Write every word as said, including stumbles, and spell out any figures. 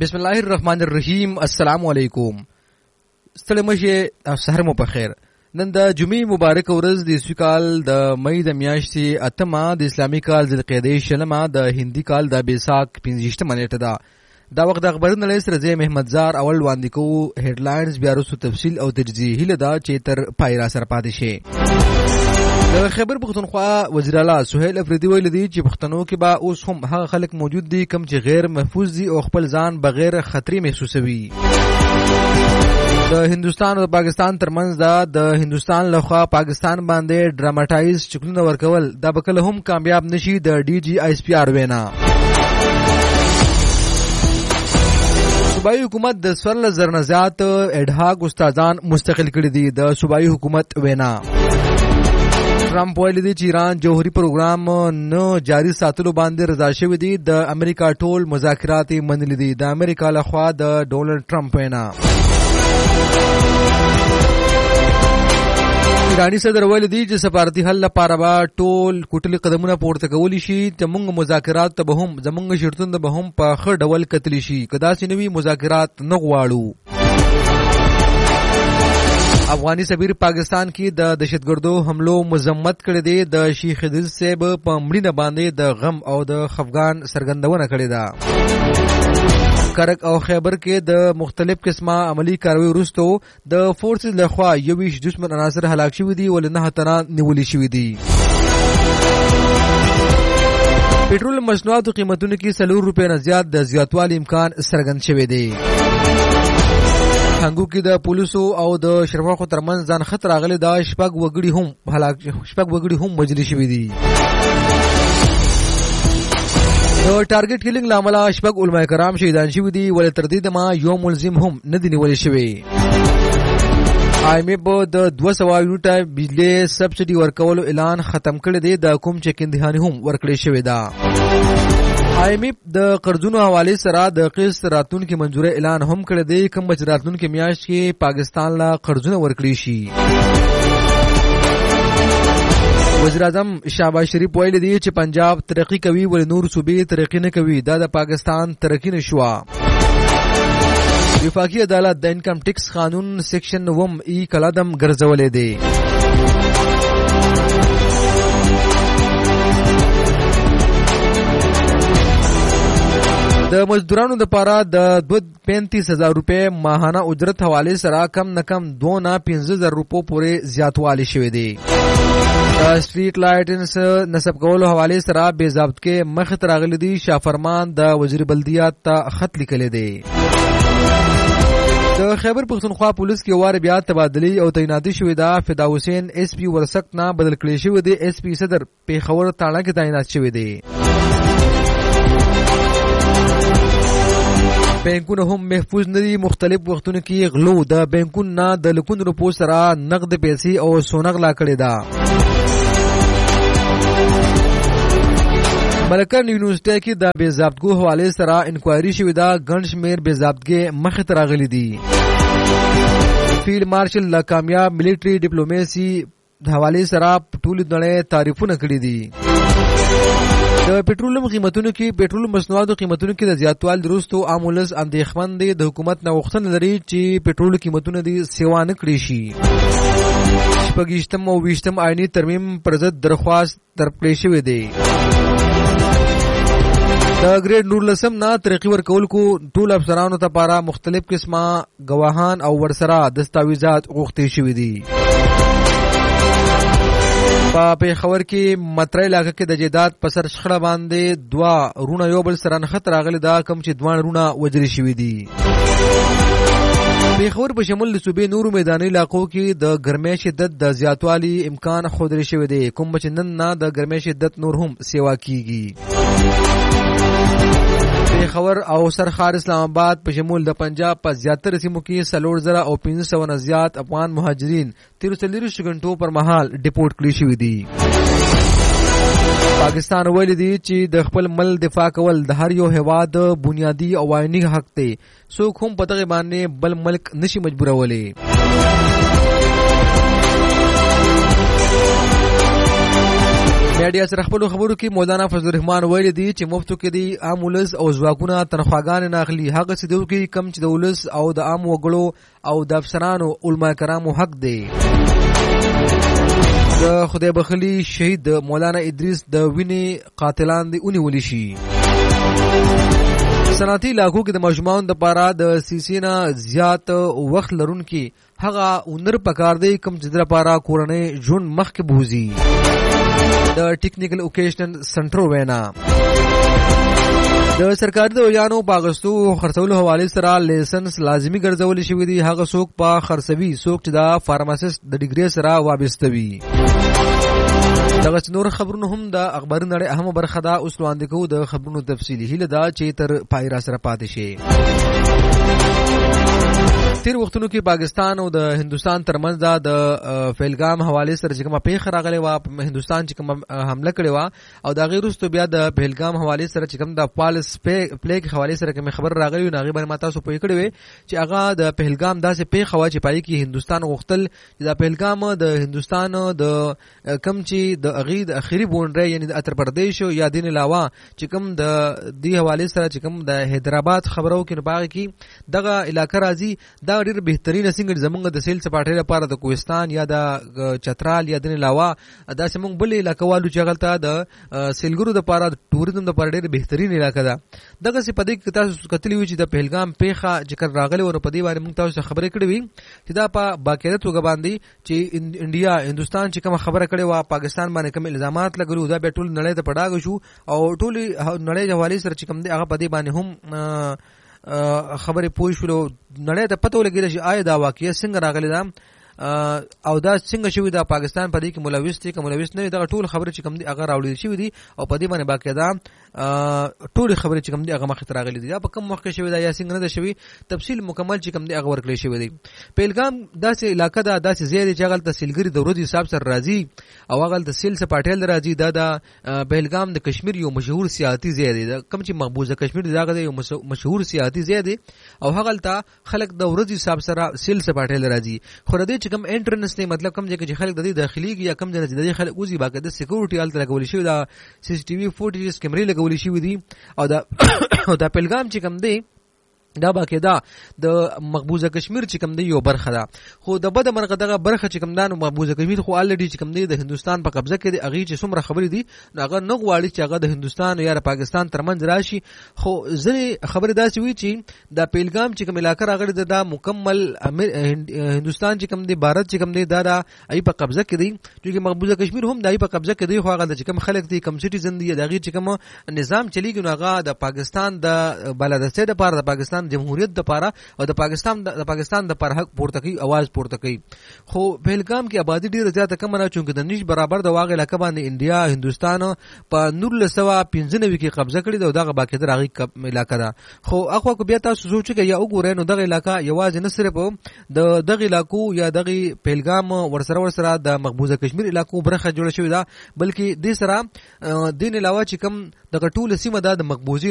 بسم الله الرحمن الرحیم. السلام علیکم. ستړي مشه سحر مو په خیر. نن د جمعې مبارک ورځ د اسوي کال د مې د میاشتې اتمه د اسلامي کال ذوالقعدې شلمه د هندي کال د بیساک پنځه نیټه ده. دا وخت د خبرونو لړۍ سره زه محمد زار اول وړاندې کوو. هډلاینز بیا وروسته تفصیل او تجزیه هیله ده چې تر پای را سره پاتې شي. د خیبر پښتونخوا وزیر اعلی سهیل افریدي ویلي دي چې پښتنو کې به اوس هم هغه خلک موجود دي کوم چې غیر محفوظ دي او خپل ځان بغیر خطرې محسوسوي. د هندستان او پاکستان ترمنځ دا د هندستان لخوا پاکستان باندې ډراماټایز چکلونه ورکول دا به کله هم کامیاب نشي. د ډي جي آی اس پی آر وینا صوبایي حکومت د سورل زر نه زیات اډهاک استادان مستقل کړي دي. د صوبایي حکومت وینا ټرمپ ویلي دی چې ایران جوهري پروګرام نه جاري ساتلو باندې رضا شوی دی. د امریکا ټول مذاکرات منلي دي. د امریکا لخوا د ډونلډ ټرمپ وینا ایرانی صدر ویلي دی چې سفارتي حل لپاره به ټول کوټلي قدمونه پورته کولی شي. زموږ مذاکرات ته به هم زموږ شرطونه به هم په ښه ډول کتلی شي. که داسې نوي مذاکرات نه غواړو. افغاني سفیر پاکستان کې د دهشتګردو حملو مذمت کړی دی. د شیخ ادریس صاحب په مړینه باندې د غم او د خفګان څرګندونه کړې ده. کرک او خیبر کې د مختلف قسمه عملی کاروي وروسته د فورسز لخوا یویش دشمن عناصر هلاک شوي دي ولې نه تنه نیولې شوي دي. پټرول مصنوعاتو قیمتونو کې څلور روپۍ نه زیات د زیاتوالي امکان څرګند شوی دی. هنګو کې د پولیسو او د شرفاخو ترمنځ ځان خطر راغلی. دا شپږ وګړي هم هلاک شپږ وګړي هم وژل شوي دي. د ټارګټ کیلینګ له امله شپږ علما کرام شهیدان شوي دي ولې تر دې دمه یو ملزم هم نه دی نیول شوی. آی ایم ایف د دوه سوه یونټه بجلی سبسډي ورکولو اعلان ختم کړی دی. د کوم چک امتحاني هم ورکړی شوی ده. آی ایم ایف د قرضونو حواله سره د قسط راتلونکي منځوري اعلان هم کړی دی. کوم چې راتلونکي میاشت کې پاکستان لا قرضونه ورکړي شي. وزیر اعظم شهباز شریف ویلي دی چې پنجاب ترقی کوي ولې نور صوبې ترقی نه کوي. دا د پاکستان ترقی نشوه. وفاقي عدالت د انکم ټیکس قانون سیکشن وم ای کلادم ګرځولې دی. د مزدورانو لپاره د پینتیس هزار روپۍ ماهانه اجرت حواله سره کم نه کم دوه نه پنځه زره روپو پورې زیاتوالی شوی دی. د سټریټ لایټنس نصب کولو حواله سره بې ضابطګۍ مخې ته راغلی دی. شافرمان د وزیر بلدیات ته خط لیکلی دی. د خیبر پښتونخوا پولیس کې وار بیا تبادلې او تعیناتي شوې ده. فدا حسین ایس پی ورسک نه بدل کړی شوی دی. ایس پی صدر پیښور تاڼه کې تعینات شوی دی. بینکونه هم محفوظ نه دي. مختلف وختونو کې غلو د بینکونو نه د لکونو روپو سره نقد پیسې او سونه غلا کړې ده. ملکن یونیورسټي کې د بې ضابطګو حواله سره انکوایري شوې ده. ګڼ شمېر بې ضابطګۍ مخې ته راغلي دي. فیلډ مارشل له کامیاب ملیټري ډیپلوماسي د حوالې سره ټولې نړۍ تعریفونه کړي دي. د پټرولم قیمتونو کې پټرول مصنوعاتو قیمتونو کې د زیاتوالي وروسته عام ولس اندېښمن دی. د حکومت نه غوښتنه لري چې پټرول قیمتونه دې سیوا نه کړي شي. شپږیشتم او ویشتم آئیني ترمیم پر ضد درخواست درکړی شوی دی. د ګریډ نورلسم نه ترقی ورکول کو ټول افسرانو ته لپاره مختلف قسمه گواهان او ورسره دستاویزات غوښتي شوي دي. په پیښور کې مترۍ علاقه کې د جیدات په سر شخړه باندې دوه رونه یو بل سره نښت راغلي. دا کوم چې دوه رونه وژل شوي دي. پیښور په شمول د صوبې نورو میداني علاقو کې د ګرمۍ شدت د زیاتوالي امکان ښودل شوی دی. کوم چې نن نه د ګرمۍ شدت نور هم سیوا کیږي. پیښور او سرخار اسلام آباد په شمول د پنجاب په زیاتره سیمو کې څلور زره او پنځه سوه نه زیات افغان مهاجرین تیرو څلوېښتو غنټو پر مهال ډیپورټ کړي شوي دي. پاکستان ویلي دی چې د خپل ملک دفاع کول د هر یو هیواد بنیادي او عیني حق دی. څوک هم په دغه باندې بل ملک نشي مجبورولی. میډیا سره خپل خبرو کې مولانا فضل الرحمن ویل دي چې مفتو کې دي عام ولس او ځواکونه تنخواګان نه اخلي هغه څه دوی کې کم چې د ولس او د عام وګړو او د افسرانو علما کرامو حق دی. د خدای بخلی شهید مولانا ادریس د ویني قاتلان دی ونیول شي. صنعتي علاقو کې د مجموعون د پاره د سیسینا زیات وخت لرونکي هغه اونر پکار دی کم چې د پاره کورنۍ جون مخ کې بوزي. د ټیکنیکل اوکیشنل سنټر وینا د سرکاري دویانو پاغستو خرڅولو حواله سره لایسنس لازمی ګرځول شوی دی. هغه څوک په خرڅوي څوک چې د فارماسیست د ډیګري سره وابسته وي. دغه نور خبرونه هم د اخبار نړۍ اهم برخه ده. اوس وړاندې کوو د خبرونو تفصیلی هله دا چې تر پای را سره پاتې شي. تیر وختونو کې پاکستان او د هندستان ترمنځ د پهلګام حواله سره چې کومه پیښه راغلې و هندستان چې کومه حمله کړې و او دا غیر وروسته بیا د پهلګام حواله سره چې کوم د پالس پلیګ حواله سره کوم خبر راغلی و ناغي باندې ماته سو پوي کړې وي چې هغه د پهلګام داسې پیښه و چې پای کې هندستان غوښتل چې د پهلګام د هندستان د کم چې د اغید اخیری بونډري یعنی د اتر پردیش یا دین علاوه چې کوم د دې حواله سره چې کوم د حیدرآباد خبرو کې نه باغ کې دغه علاقې راځي دا ډیر بهترین څنګه زمونږ د سیل سپاټې لپاره د کوهستان یا د چترال یا د علاوه دا سمون بل علاقې والو چې غلطه د سیلګرو د لپاره د ټوریزم د لپاره ډیر بهترین علاقې ده. دغه څه په دې کې تاسو کتلی وی چې د پهلګام پیښه ذکر راغلی او په دې باندې موږ تاسو خبرې کړې وي چې دا په باقاعده توګه باندې چې انډیا هندستان چې کوم خبره کړې و پاکستان باندې کوم الزامات لګلو دا به ټول نړۍ ته پډاګ شو او ټول نړۍ حواله سره چې کوم دی هغه په دې باندې هم خبرې پوه شو. نړۍ ته پته ولګیږي چې آیا دا واقعي څنګه راغلی دا او دا څنګه شوی دا پاکستان په دې کې ملوث دي کوم ملوث نه دا ټول خبره چې کوم دي هغه راوړل شوی دي او په دې باندې باقاعده ټول خبره چې کوم دي هغه مخ ته راغلي دي. دا په کوم وخت کې شوی دا یا څنګه نه ده شوی تفصیل مکمل چې کوم دي هغه ورکړل شوی دی. پهلګام داسې علاقې ده داسې زیاتې چې هغه تحصیلګری د ورځې حساب سره راځي او هغه د سیل سپاټیل راځي. دا د پهلګام د کشمیر یو مشهور سیاحتي ځای دی کوم چې مقبوضه کشمیر دی هغه یو مشهور سیاحتي ځای دی او هغه ته خلک د ورځې حساب سره سیل سپاټیل راځي. خو د دې چې کوم انټرنس نه مطلب کوم ځای چې خلک د دې داخليږي یا کوم ځای چې د خلک اوزي باقاعده سکیورټي حالت لګول شي دا سی سی ټي وي فوټیج کیمرې لګول شي دي او دا او دا پهلګام چې کوم دی دا باقاعده د مقبوضه کشمیر چې کوم دی یو برخه ده. خو د بده مرغه دغه برخه چې کوم دانو مقبوضه کشمیر خو الریډي چې کوم دی د هندستان په قبضه کې دی اغه چې څومره خبرې دي هغه نه غواړي چې هغه د هندستان یا پاکستان ترمنځ راشي. خو ځنې خبرې داسې وي چې د پهلګام چې کوم علاقې راغلي ده مکمل هندستان چې کوم دی بھارت چې کوم دی دا د ای په قبضه کې دی چې مقبوضه کشمیر هم د ای په قبضه کې دی. خو هغه چې کوم خلک دي کوم سټیزن دي دغه چې کوم نظام چلیږي هغه د پاکستان د بلدسته د پاره د پاکستان جمهوریت د پاره او د پاکستان د پاکستان د پر حق پورته کوي आवाज پورته کوي. خو پهلګام کې آبادی ډیره زیاته کم نه چونکه د نش برابر د واغې علاقې باندې انډیا هندستان په نور سوا پنځه کې قبضه کړې ده او دغه باقاعده راغی علاقې ده. خو اخو کو بیا تاسو سوچ کې یا وګورئ نو دغه علاقې یوازې نه صرف د دغه علاقو یا دغه پهلګام ورسره ورسره د مقبوضه کشمیر علاقو برخه جوړه شوې ده بلکې د سره دین علاوه چې کم دغه ټول سیمه ده د مقبوضه